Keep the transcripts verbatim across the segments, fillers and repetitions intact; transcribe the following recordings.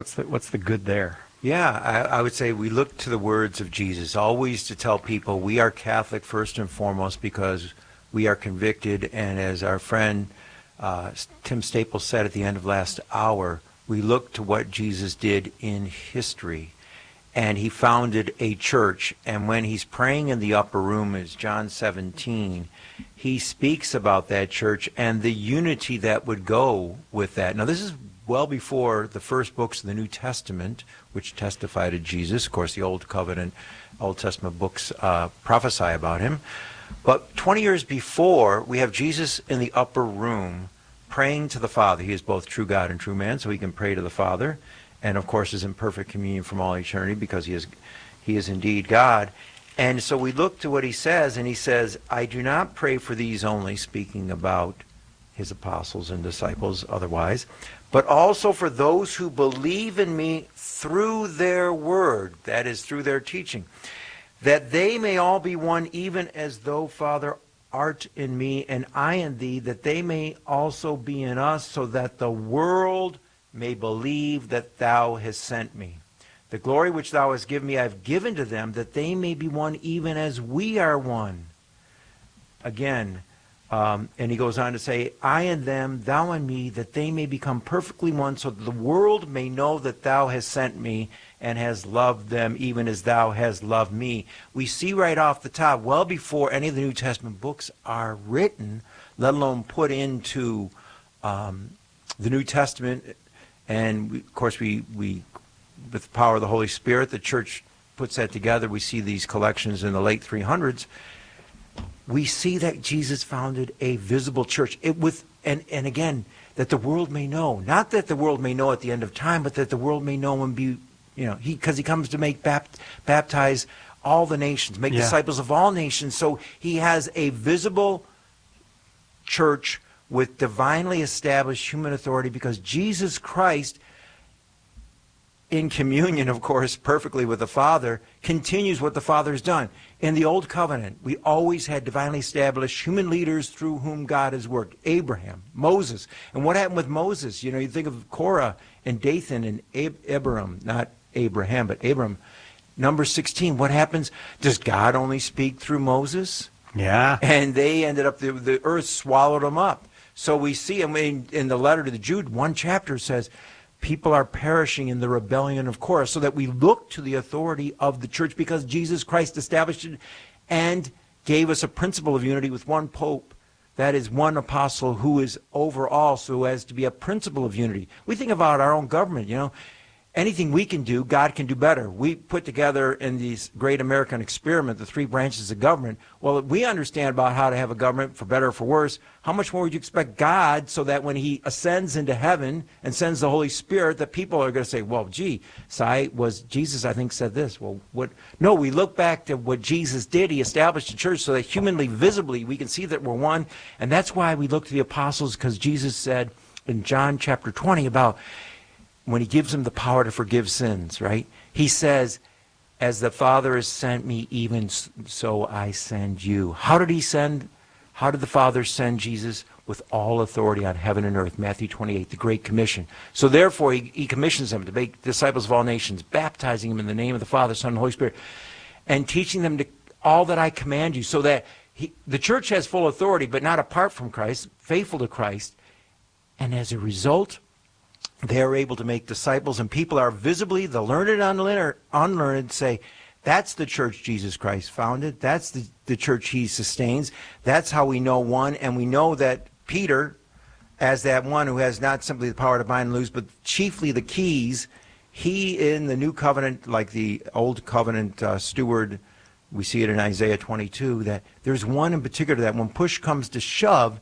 what's the, what's the good there? Yeah, I, I would say we look to the words of Jesus, always to tell people we are Catholic first and foremost because we are convicted, and as our friend uh, Tim Staples said at the end of last hour, we look to what Jesus did in history. And he founded a church, and when he's praying in the upper room, as John seventeen, he speaks about that church and the unity that would go with that. Now, this is well before the first books of the New Testament, which testify to Jesus. Of course, the Old Covenant, Old Testament books uh, prophesy about him. But twenty years before, we have Jesus in the upper room praying to the Father. He is both true God and true man, so he can pray to the Father. And, of course, is in perfect communion from all eternity because he is, he is indeed God. And so we look to what he says, and he says, I do not pray for these only, speaking about his apostles and disciples otherwise, but also for those who believe in me through their word, that is, through their teaching, that they may all be one, even as though, Father, art in me and I in thee, that they may also be in us, so that the world may believe that thou hast sent me. The glory which thou hast given me I have given to them, that they may be one even as we are one. Again, um, and he goes on to say, I and them, thou and me, that they may become perfectly one, so that the world may know that thou hast sent me and has loved them even as thou hast loved me. We see right off the top, well before any of the New Testament books are written, let alone put into um, the New Testament. And, we, of course, we, we, with the power of the Holy Spirit, the church puts that together. We see these collections in the late three hundreds. We see that Jesus founded a visible church. It with and, and again, that the world may know. Not that the world may know at the end of time, but that the world may know and be, you know, he because he comes to make bapt, baptize all the nations, make yeah. disciples of all nations. So he has a visible church with divinely established human authority, because Jesus Christ, in communion, of course, perfectly with the Father, continues what the Father has done. In the Old Covenant, we always had divinely established human leaders through whom God has worked. Abraham, Moses. And what happened with Moses? You know, you think of Korah and Dathan and Ab Abraham, not Abraham, but Abram. Number sixteen, what happens? Does God only speak through Moses? Yeah. And they ended up, the, the earth swallowed them up. So we see, I mean, in the letter to the Jude, one chapter says, people are perishing in the rebellion of Korah, so that we look to the authority of the church because Jesus Christ established it and gave us a principle of unity with one pope, that is one apostle who is over all, so as to be a principle of unity. We think about our own government, you know. Anything we can do, God can do better. We put together in this great American experiment the three branches of government. Well, we understand about how to have a government for better or for worse. How much more would you expect God, so that when he ascends into heaven and sends the Holy Spirit, that people are going to say, well, gee, Sai, was Jesus, I think, said this. Well, what? No, we look back to what Jesus did. He established a church so that humanly, visibly, we can see that we're one. And that's why we look to the apostles, because Jesus said in John chapter twenty about when he gives them the power to forgive sins, right? He says, as the Father has sent me, even so I send you. How did he send? How did the Father send Jesus? With all authority on heaven and earth. Matthew twenty-eight, the Great Commission. So therefore, he, he commissions them to make disciples of all nations, baptizing them in the name of the Father, Son, and Holy Spirit, and teaching them to all that I command you, so that he, the church has full authority, but not apart from Christ, faithful to Christ. And as a result, they are able to make disciples, and people are visibly, the learned and unlearned, say, that's the church Jesus Christ founded. That's the, the church he sustains. That's how we know one. And we know that Peter, as that one who has not simply the power to bind and loose, but chiefly the keys, he in the new covenant, like the old covenant uh, steward, we see it in Isaiah twenty-two, that there's one in particular that when push comes to shove,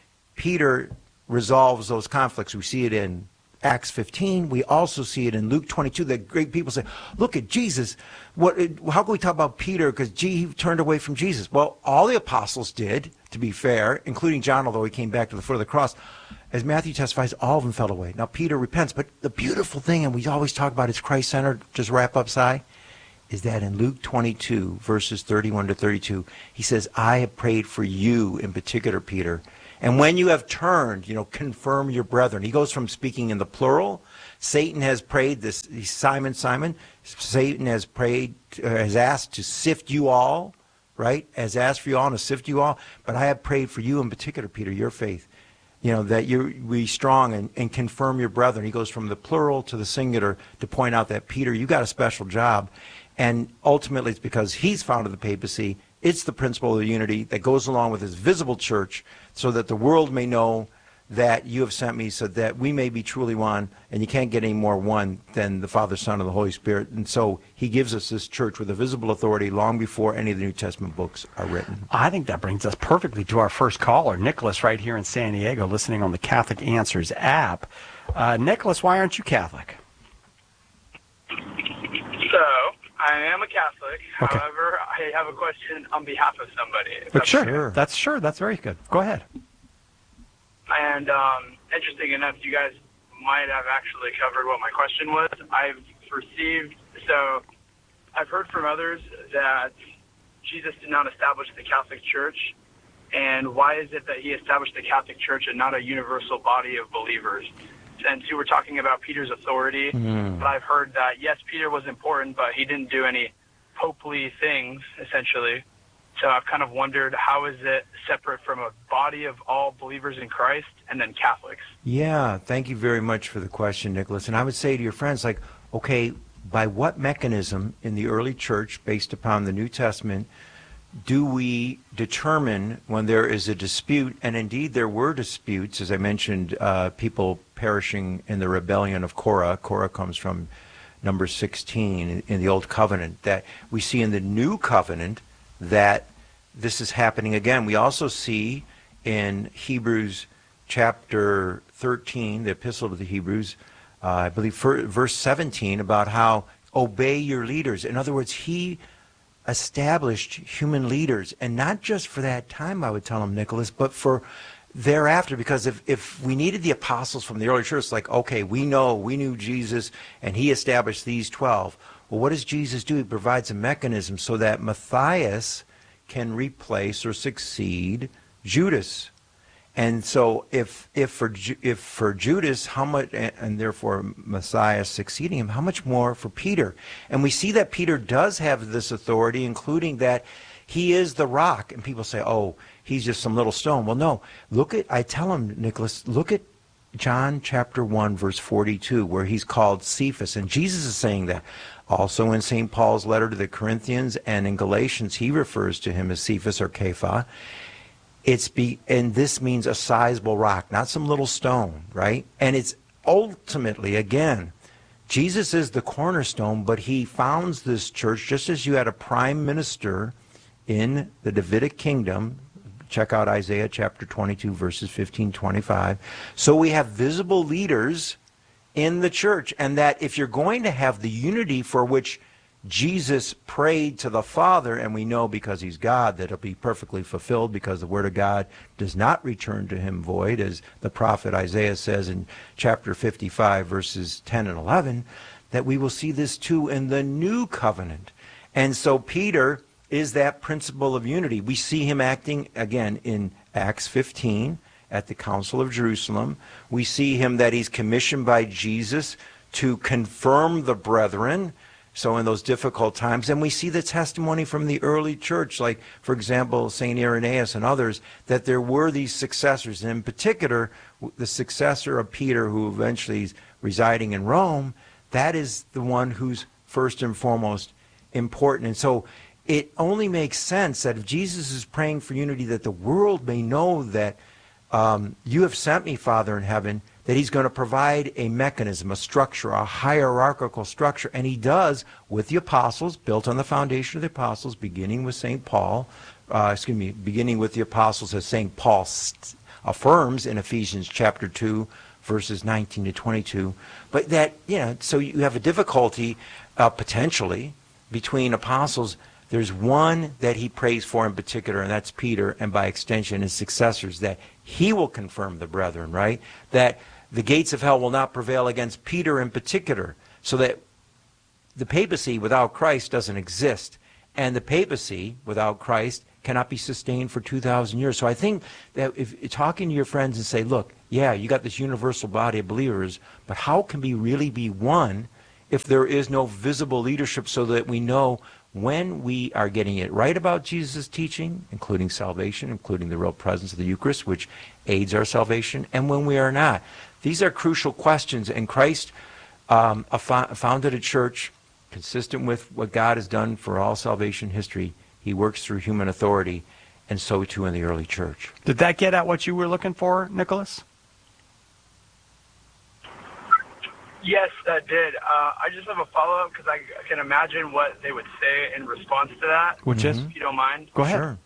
Peter resolves those conflicts. We see it in Acts fifteen. We also see it in Luke twenty-two, that great people say, look at Jesus. What? How can we talk about Peter? Because he turned away from Jesus. Well, all the apostles did, to be fair, including John, although he came back to the foot of the cross. As Matthew testifies, all of them fell away. Now, Peter repents. But the beautiful thing, and we always talk about, is Christ-centered, just wrap up, Si, is that in Luke twenty-two, verses thirty-one to thirty-two, he says, I have prayed for you in particular, Peter. And when you have turned, you know, confirm your brethren. He goes from speaking in the plural, Satan has prayed this, Simon, Simon, Satan has prayed, uh, has asked to sift you all, right? Has asked for you all and to sift you all. But I have prayed for you in particular, Peter, your faith. You know, that you be strong and, and confirm your brethren. He goes from the plural to the singular to point out that, Peter, you got a special job. And ultimately it's because he's founded the papacy. It's the principle of unity that goes along with his visible church so that the world may know that you have sent me so that we may be truly one, and you can't get any more one than the Father, Son, and the Holy Spirit. And so he gives us this church with a visible authority long before any of the New Testament books are written. I think that brings us perfectly to our first caller, Nicholas, right here in San Diego, listening on the Catholic Answers app. Uh, Nicholas, why aren't you Catholic? So, I am a Catholic. Okay. However, I have a question on behalf of somebody. But sure, sure, that's sure. That's very good. Go ahead. And um, interesting enough, you guys might have actually covered what my question was. I've received, so I've heard from others that Jesus did not establish the Catholic Church. And why is it that he established the Catholic Church and not a universal body of believers? And you were talking about Peter's authority, mm. but I've heard that, yes, Peter was important, but he didn't do any popely things, essentially. So I've kind of wondered, how is it separate from a body of all believers in Christ and then Catholics? Yeah, thank you very much for the question, Nicholas. And I would say to your friends, like, okay, by what mechanism in the early church, based upon the New Testament, do we determine when there is a dispute? And indeed, there were disputes, as I mentioned, uh, people perishing in the rebellion of Korah. Korah comes from number sixteen in, in the Old Covenant, that we see in the New Covenant that this is happening again. We also see in Hebrews chapter thirteen, the epistle to the Hebrews, uh, I believe verse seventeen, about how obey your leaders. In other words, he established human leaders, and not just for that time, I would tell him, Nicholas, but for thereafter, because if, if we needed the apostles from the early church, like, okay, we know, we knew Jesus, and he established these twelve. Well, what does Jesus do? He provides a mechanism so that Matthias can replace or succeed Judas. And so if if for if for Judas, how much, and therefore Messiah succeeding him, how much more for Peter? And we see that Peter does have this authority, including that he is the rock. And people say, oh, he's just some little stone. Well, no. Look at, I tell him, Nicholas, look at John chapter one, verse forty-two, where he's called Cephas. And Jesus is saying that. Also in Saint Paul's letter to the Corinthians and in Galatians, he refers to him as Cephas or Kepha. It's be, and this means a sizable rock, not some little stone, right? And it's ultimately, again, Jesus is the cornerstone, but he founds this church just as you had a prime minister in the Davidic kingdom. Check out Isaiah chapter twenty-two, verses fifteen, twenty-five. So we have visible leaders in the church, and that if you're going to have the unity for which Jesus prayed to the Father, and we know because he's God that it'll be perfectly fulfilled, because the word of God does not return to him void, as the prophet Isaiah says in chapter fifty-five, verses ten and eleven, that we will see this too in the new covenant. And so Peter is that principle of unity. We see him acting, again, in Acts fifteen, at the Council of Jerusalem. We see him that he's commissioned by Jesus to confirm the brethren, so in those difficult times. And we see the testimony from the early church, like, for example, Saint Irenaeus and others, that there were these successors. And in particular, the successor of Peter, who eventually is residing in Rome, that is the one who's first and foremost important. And so it only makes sense that if Jesus is praying for unity, that the world may know that um, you have sent me, Father in heaven, that he's going to provide a mechanism, a structure, a hierarchical structure. And he does with the apostles, built on the foundation of the apostles, beginning with Saint Paul, uh, excuse me, beginning with the apostles, as Saint Paul st- affirms in Ephesians chapter two, verses nineteen to twenty-two. But that, you know, so you have a difficulty uh, potentially between apostles. There's one that he prays for in particular, and that's Peter, and by extension his successors, that he will confirm the brethren, right? That the gates of hell will not prevail against Peter in particular, so that the papacy without Christ doesn't exist. And the papacy without Christ cannot be sustained for two thousand years. So I think that if talking to your friends and say, look, yeah, you got this universal body of believers, but how can we really be one if there is no visible leadership, so that we know when we are getting it right about Jesus' teaching, including salvation, including the real presence of the Eucharist, which aids our salvation, and when we are not. These are crucial questions, and Christ um, founded a church consistent with what God has done for all salvation history. He works through human authority, and so too in the early church. Did that get at what you were looking for, Nicholas? Yes, that did. Uh, I just have a follow-up because I, I can imagine what they would say in response to that. Which mm-hmm. is? If you don't mind. Go ahead. Sure.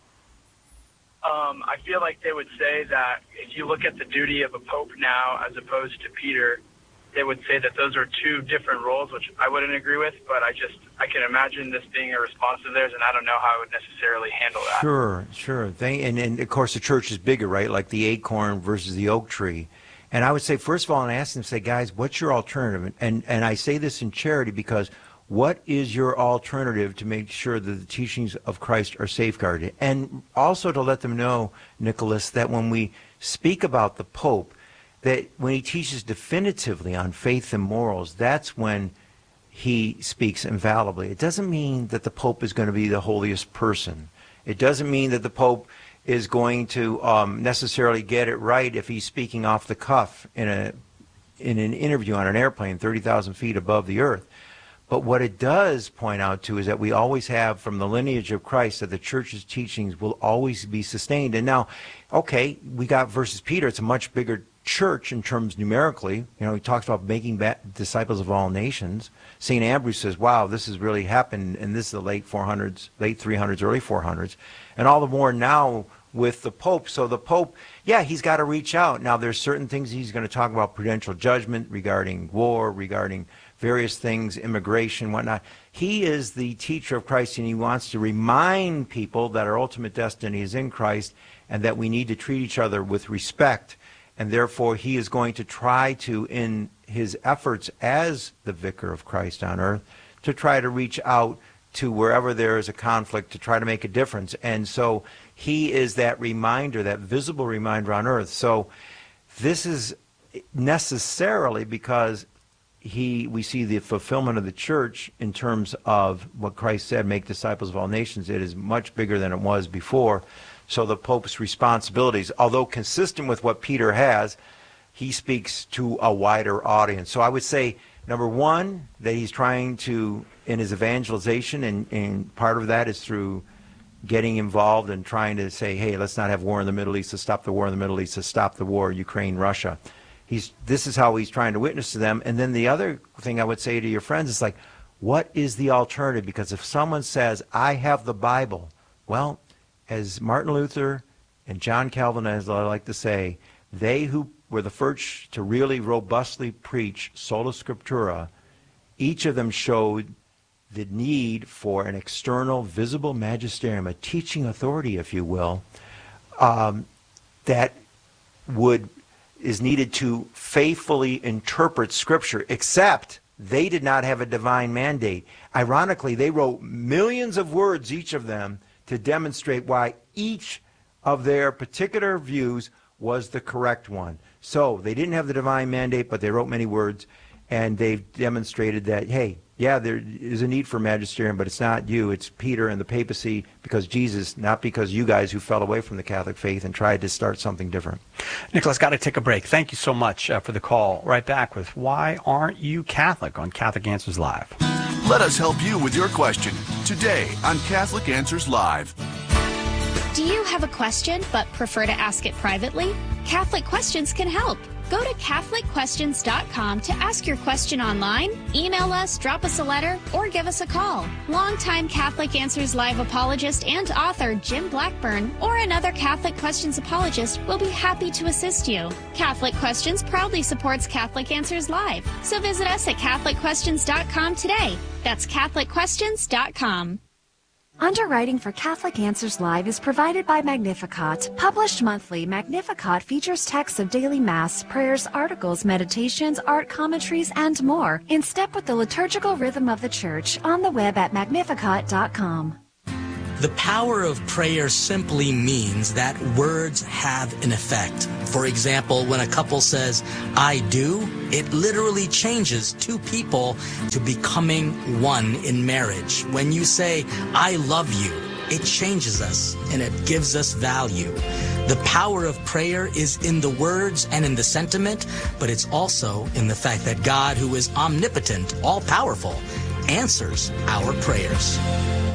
Um, I feel like they would say that if you look at the duty of a pope now as opposed to Peter, they would say that those are two different roles, which I wouldn't agree with, but I just, I can imagine this being a response to theirs, and I don't know how I would necessarily handle that. Sure, sure. They, and, and, of course, the church is bigger, right? Like the acorn versus the oak tree. And I would say, first of all, and ask them, say, guys, what's your alternative? And, and I say this in charity because what is your alternative to make sure that the teachings of Christ are safeguarded? And also to let them know, Nicholas, that when we speak about the Pope, that when he teaches definitively on faith and morals, that's when he speaks infallibly. It doesn't mean that the Pope is going to be the holiest person. It doesn't mean that the Pope is going to um, necessarily get it right if he's speaking off the cuff in a in an interview on an airplane thirty thousand feet above the earth. But what it does point out to is that we always have from the lineage of Christ that the church's teachings will always be sustained. And now, okay, we got versus Peter. It's a much bigger church in terms numerically. You know, he talks about making disciples of all nations. Saint Ambrose says, wow, this has really happened, and this is the late four hundreds, late three hundreds, early four hundreds. And all the more now with the Pope. So the Pope, yeah, he's got to reach out. Now, there's certain things he's going to talk about, prudential judgment regarding war, regarding various things, immigration, whatnot. He is the teacher of Christ, and he wants to remind people that our ultimate destiny is in Christ and that we need to treat each other with respect. And therefore, he is going to try to, in his efforts as the vicar of Christ on earth, to try to reach out to wherever there is a conflict to try to make a difference. And so he is that reminder, that visible reminder on earth. So this is necessarily because he, we see the fulfillment of the church in terms of what Christ said, make disciples of all nations. It is much bigger than it was before. So the Pope's responsibilities, although consistent with what Peter has, he speaks to a wider audience. So I would say, number one, that he's trying to, in his evangelization, and, and part of that is through getting involved and trying to say, hey, let's not have war in the Middle East, let's stop the war in the Middle East, let's stop the war, Ukraine, Russia. He's, this is how he's trying to witness to them. And then the other thing I would say to your friends is like, what is the alternative? Because if someone says, I have the Bible, well, as Martin Luther and John Calvin, as I like to say, they who were the first to really robustly preach sola scriptura, each of them showed the need for an external, visible magisterium, a teaching authority, if you will, um, that would is needed to faithfully interpret Scripture, except they did not have a divine mandate. Ironically, they wrote millions of words, each of them, to demonstrate why each of their particular views was the correct one. So they didn't have the divine mandate, but they wrote many words, and they've demonstrated that, hey, yeah, there is a need for magisterium, but it's not you, it's Peter and the papacy, because Jesus, not because you guys who fell away from the Catholic faith and tried to start something different. Nicholas, got to take a break. Thank you so much uh, for the call. Right back with Why Aren't You Catholic on Catholic Answers Live. Let us help you with your question today on Catholic Answers Live. Do you have a question but prefer to ask it privately? Catholic Questions can help. Go to Catholic Questions dot com to ask your question online, email us, drop us a letter, or give us a call. Longtime Catholic Answers Live apologist and author Jim Blackburn or another Catholic Questions apologist will be happy to assist you. Catholic Questions proudly supports Catholic Answers Live, so visit us at Catholic Questions dot com today. That's Catholic Questions dot com. Underwriting for Catholic Answers Live is provided by Magnificat. Published monthly, Magnificat features texts of daily Mass, prayers, articles, meditations, art commentaries, and more, in step with the liturgical rhythm of the Church, on the web at Magnificat dot com. The power of prayer simply means that words have an effect. For example, when a couple says, I do, it literally changes two people to becoming one in marriage. When you say, I love you, it changes us and it gives us value. The power of prayer is in the words and in the sentiment, but it's also in the fact that God, who is omnipotent, all-powerful, answers our prayers.